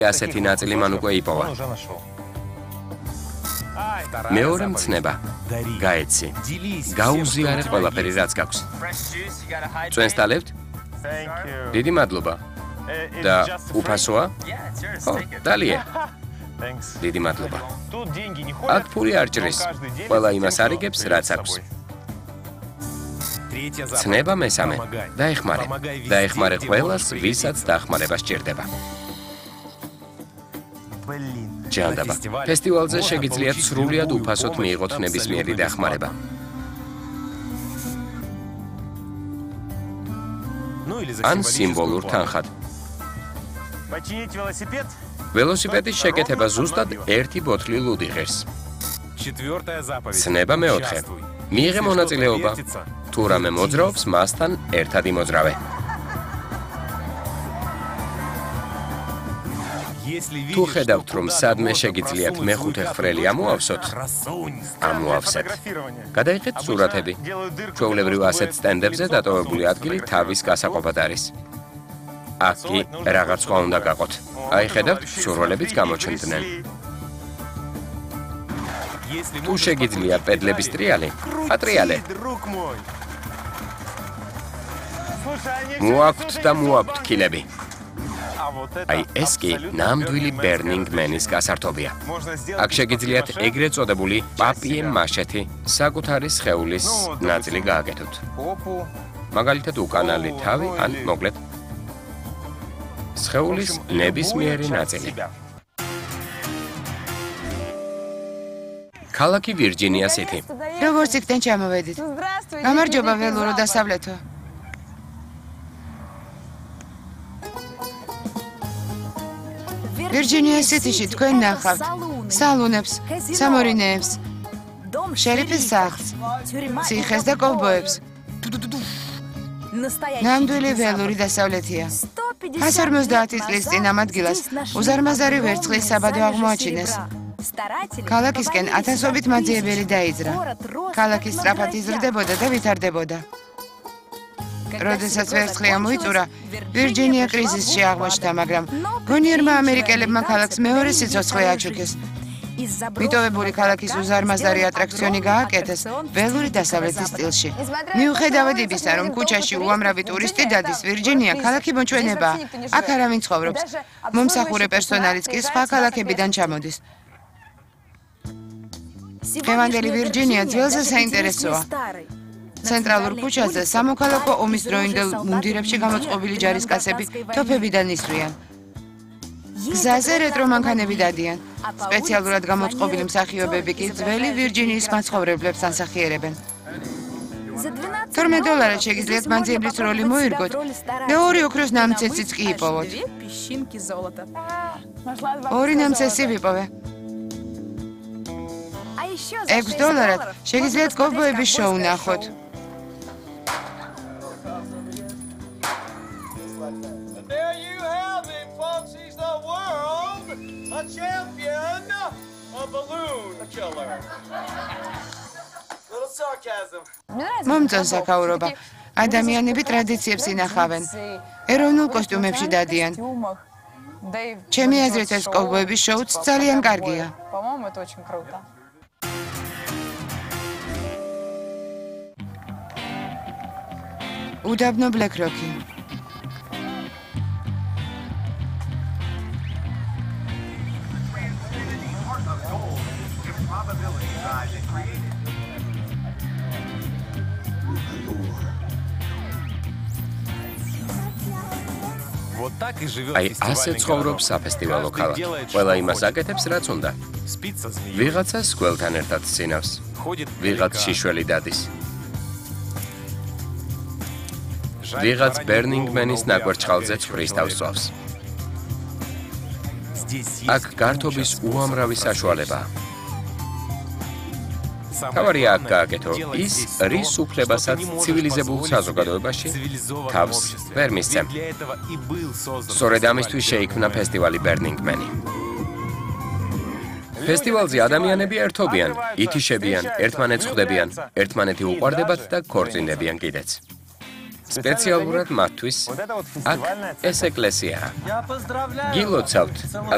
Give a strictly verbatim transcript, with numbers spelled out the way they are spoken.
ასეთი ნაწილი მან უკვე იპოვა. მეორე მცნება. გაეცი. გაუზიარე ყველაფერი, რაც გაქვს. წვენს დალებთ? დიდი მადლობა. და უფასოა? ხო, დალია. დიდი მადლობა. აქ ფული არ ჭრის. ყველა იმას არიგებს, რაც აქვს. ცნება მესამე. დაეხმარე. დაეხმარე ყველას, ვისაც დახმარება სჭირდება. ჯანდაბა. ფესტივალზე შეგიძლიათ სრულიად უფასოდ მიიღოთ ნებისმიერი დახმარება. ან სიმბოლურ თანხად. ველოსიპედის შეკეთება ზუსტად ერთი ბოთლი ლუდი ღირს. ცნება მეოთხე. მიიღე მონაწილეობა. თუ რამე მოძრაობს, მასთან ერთად იმოძრავე. თუ ხედავთ, რომ სადმე შეგიძლიათ მეხუთე ხვრელი ამოავსოთ, ამოავსეთ. გადაიღეთ სურათები. ჩვეულებრივ ასეთ სტენდებზე დატოვებული ადგილი თავის გასაყოფად არის. აქ კი რაღაც სხვა უნდა გაყოთ. აი ხედავთ, სურვილებიც გამოჩნდნენ. თუ შეგიძლია პედლების ტრიალი, ატრიალე. მოაქვთ და მოაქვთ ქილები. აი ეს კი ნამდვილი Burning Man-ის გასართობია. აქ შეგიძლიათ ეგრეთ წოდებული პაპიე-მაშეთი საკუთარი სხეულის ნაწილი გააკეთოთ. მაგალითად უკანალი თავი ან მოკლედ სხეულის ნებისმიერი ნაწილი. ქალაქი ვირჯინია სიტი. როგორც იქიდან ჩამოვედით? გამარჯობა ველურო დასავლეთო. ვირჯინია სიტიში თქვენ ნახავთ სალონებს, სამორინეებს, შერიფის სახლს, ციხეს და კოვბოებს. ნამდვილი ველური დასავლეთია. ას ორმოცდაათი წლის წინ ამ ადგილას უზარმაზარი ვერცხლის საბადო აღმოაჩინეს. ქალაქისკენ ათასობით მაძიებელი დაიძრა. ქალაქი სწრაფად იზრდებოდა და ვითარდებოდა. როდესაც ვერცხლი ამოიწურა, ვირჯინია კრიზისში აღმოჩნდა, მაგრამ გონიერმა ამერიკელებმა ქალაქს მეორე სიცოცხლე აჩუქეს. მიტოვებული ქალაქის უზარმაზარი ატრაქციონი გააკეთეს ველური დასავლეთის სტილში. მიუხედავად იმისა, რომ ქუჩაში უამრავი ტურისტი დადის, ვირჯინია ქალაქი მოჩვენებაა. აქ არავინ ცხოვრობს. მომსახურე პერსონალიც კი სხვა ქალაქებიდან ჩამოდის. დღევანდელი ვირჯინია ძველზე საინტერესოა. ცენტრალურ ქუჩაზე სამოქალაქო ომის დროინდელ მუნდირებში გამოწყობილი ჯარისკაცები თოფებიდან ისვრიან. გზაზე რეტრო მანქანები დადიან. სპეციალურად გამოწყობილი მსახიობები კი ძველი ვირჯინიის მაცხოვრებლებს ანსახიერებენ. თორმეტ დოლარად შეგიძლიათ მაძიებლის როლი მოირგოთ და ორი ოქროს ნამცეციც კი იპოვოთ. ორი ნამცეცი ვიპოვე. ექვს დოლარად შეგიძლიათ კოვბოების შოუ ნახოთ. A champion, a balloon killer. Little sarcasm. მომწონს საკაურობა. ადამიანები ტრადიციებს ინახავენ. ეროვნულ კოსტიუმებში დადიან. ჩემი აზრით ეს კოვბოების შოუც ძალიან კარგია. По-моему, это очень круто. უდაბნო ბლეკ როკი. აი ასე ცხოვრობს საფესტივალო ქალაქი. ყველა იმას აკეთებს, რაც უნდა. ვიღაცას გველთან ერთად წინავს. ვიღაც შიშველი დადის. ვიღაც Burning Man-ის ნაკვერჩხალზე ცხვრის თავს წვავს. აქ გართობის უამრავი საშუალებაა. თავარია აქ გააკეთო ის, რის უფლებასაც ცივილიზებულ საზოგადოებაში თავს ვერ მისცემ. სწორედ ამისთვის შეიქმნა ფესტივალი Burning Man-ი. ფესტივალზე ადამიანები ერთობიან, ითიშებიან, ერთმანეთს ხვდებიან, ერთმანეთი უყვარდებათ და ქორწინდებიან კიდეც. სპეციალურად მათთვის აქ ეს ეკლესიაა. გილოცავთ, აქ